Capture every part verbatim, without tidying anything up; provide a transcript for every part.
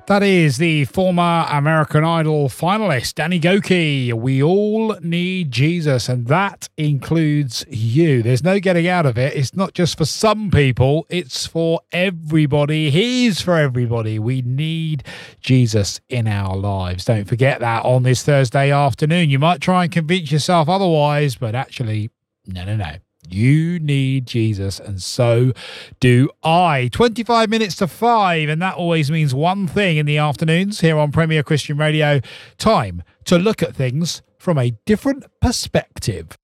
That is the former American Idol finalist, Danny Gokey. We all need Jesus, and that includes you. There's no getting out of it. It's not just for some people, it's for everybody. He's for everybody. We need Jesus in our lives. Don't forget that on this Thursday afternoon. You might try and convince yourself otherwise, but actually, no, no, no. You need Jesus, and so do I. twenty-five minutes to five, and that always means one thing in the afternoons here on Premier Christian Radio. Time to look at things from a different perspective.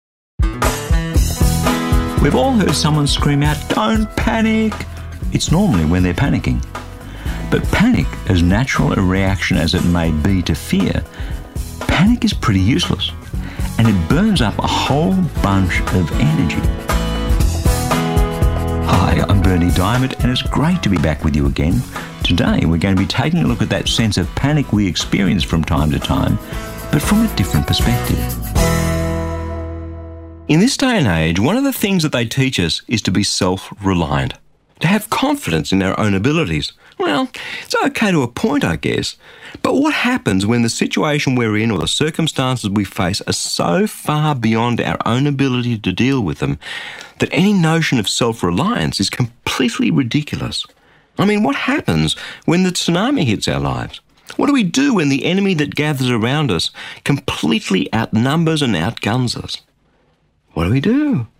We've all heard someone scream out, "Don't panic!" It's normally when they're panicking. But panic, as natural a reaction as it may be to fear, panic is pretty useless. And it burns up a whole bunch of energy. Hi, I'm Bernie Diamond, and it's great to be back with you again. Today, we're going to be taking a look at that sense of panic we experience from time to time, but from a different perspective. In this day and age, one of the things that they teach us is to be self-reliant, to have confidence in our own abilities. Well, it's okay to a point, I guess. But what happens when the situation we're in or the circumstances we face are so far beyond our own ability to deal with them that any notion of self-reliance is completely ridiculous? I mean, what happens when the tsunami hits our lives? What do we do when the enemy that gathers around us completely outnumbers and outguns us? What do we do?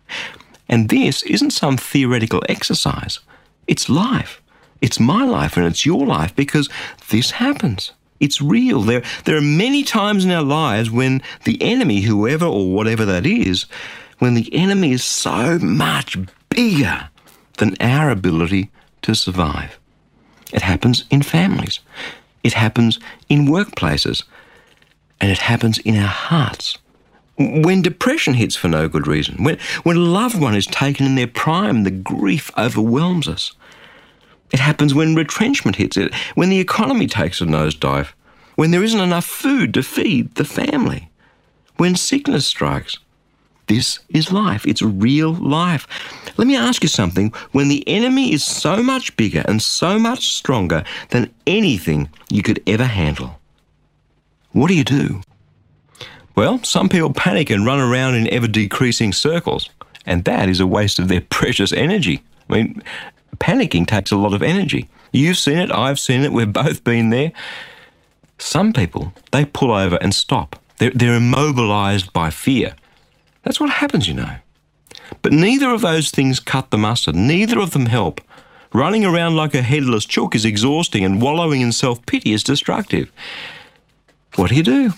And this isn't some theoretical exercise. It's life. It's my life and it's your life, because this happens. It's real. There, there are many times in our lives when the enemy, whoever or whatever that is, when the enemy is so much bigger than our ability to survive. It happens in families. It happens in workplaces. And it happens in our hearts. When depression hits for no good reason, when, when a loved one is taken in their prime, the grief overwhelms us. It happens when retrenchment hits it, when the economy takes a nosedive, when there isn't enough food to feed the family, when sickness strikes. This is life. It's real life. Let me ask you something. When the enemy is so much bigger and so much stronger than anything you could ever handle, what do you do? Well, some people panic and run around in ever-decreasing circles, and that is a waste of their precious energy. I mean, panicking takes a lot of energy. You've seen it, I've seen it, we've both been there. Some people, they pull over and stop. They're, they're immobilised by fear. That's what happens, you know. But neither of those things cut the mustard. Neither of them help. Running around like a headless chook is exhausting, and wallowing in self-pity is destructive. What do you do?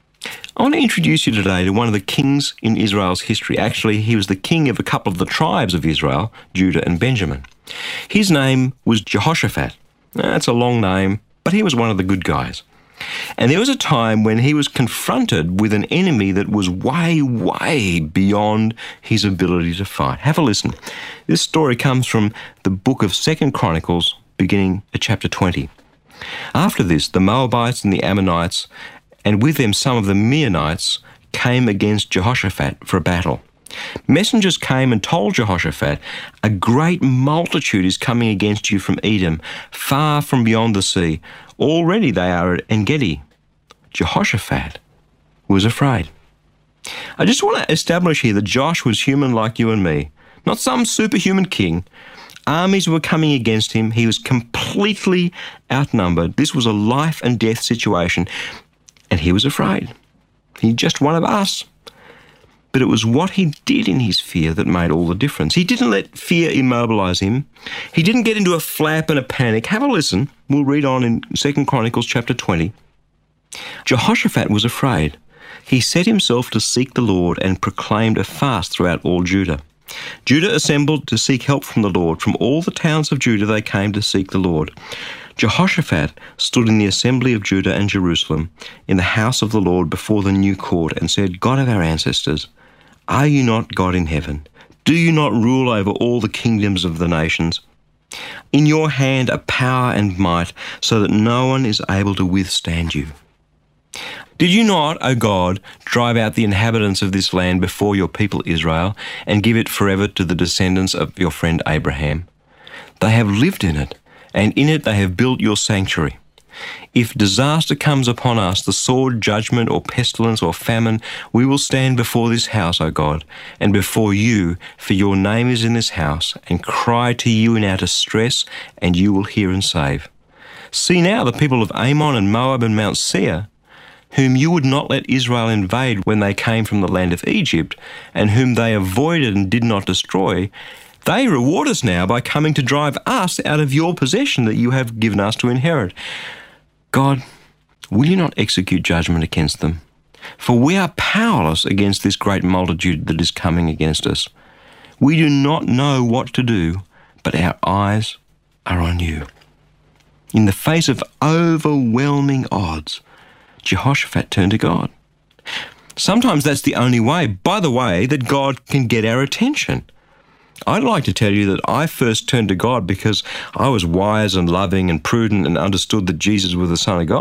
I want to introduce you today to one of the kings in Israel's history. Actually, he was the king of a couple of the tribes of Israel, Judah and Benjamin. His name was Jehoshaphat. That's a long name, but he was one of the good guys. And there was a time when he was confronted with an enemy that was way, way beyond his ability to fight. Have a listen. This story comes from the book of Second Chronicles, beginning at chapter twenty. After this, the Moabites and the Ammonites, and with them some of the Meunites, came against Jehoshaphat for a battle. Messengers came and told Jehoshaphat, "A great multitude is coming against you from Edom, far from beyond the sea. Already they are at En-gedi." Jehoshaphat was afraid. I just want to establish here that Josh was human like you and me, not some superhuman king. Armies were coming against him. He was completely outnumbered. This was a life and death situation. And he was afraid. He's just one of us. But it was what he did in his fear that made all the difference. He didn't let fear immobilise him. He didn't get into a flap and a panic. Have a listen. We'll read on in Second Chronicles chapter twenty. Jehoshaphat was afraid. He set himself to seek the Lord and proclaimed a fast throughout all Judah. Judah assembled to seek help from the Lord. From all the towns of Judah they came to seek the Lord. Jehoshaphat stood in the assembly of Judah and Jerusalem, in the house of the Lord before the new court, and said, "God of our ancestors, are you not God in heaven? Do you not rule over all the kingdoms of the nations? In your hand are power and might, so that no one is able to withstand you. Did you not, O God, drive out the inhabitants of this land before your people Israel, and give it forever to the descendants of your friend Abraham? They have lived in it, and in it they have built your sanctuary. If disaster comes upon us, the sword, judgment, or pestilence, or famine, we will stand before this house, O God, and before you, for your name is in this house, and cry to you in our distress, and you will hear and save. See now the people of Ammon and Moab and Mount Seir, whom you would not let Israel invade when they came from the land of Egypt, and whom they avoided and did not destroy, they reward us now by coming to drive us out of your possession that you have given us to inherit. God, will you not execute judgment against them? For we are powerless against this great multitude that is coming against us. We do not know what to do, but our eyes are on you. In the face of overwhelming odds, Jehoshaphat turned to God. Sometimes that's the only way, by the way, that God can get our attention. I'd like to tell you that I first turned to God because I was wise and loving and prudent and understood that Jesus was the Son of God.